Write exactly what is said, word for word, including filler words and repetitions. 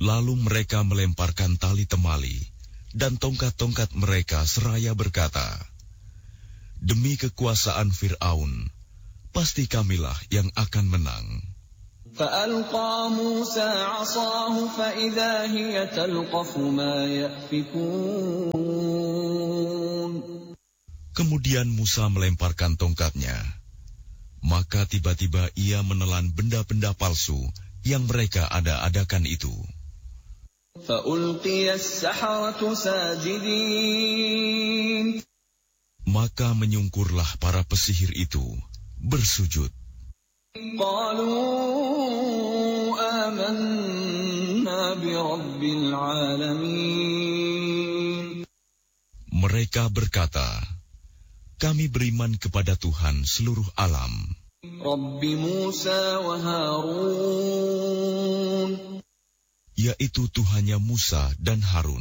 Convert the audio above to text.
Lalu mereka melemparkan tali temali dan tongkat-tongkat mereka seraya berkata, "Demi kekuasaan Fir'aun, pasti kamilah yang akan menang." فَأَلْقَى مُوسَى عَصَاهُ فَإِذَا هِيَ تَلْقَفُ مَا يَأْفِكُونَ. Kemudian Musa melemparkan tongkatnya. Maka tiba-tiba ia menelan benda-benda palsu yang mereka ada-adakan itu. فَأُلْقِيَ السَّحَرَةُ سَاجِدِينَ. Maka menyungkurlah para pesihir itu bersujud. قَالُوا آمَنَّا بِرَبِّ الْعَالَمِينَ. Mereka berkata, "Kami beriman kepada Tuhan seluruh alam, رَبِّ مُوسَى وَهَارُونَ. yaitu Tuhannya Musa dan Harun."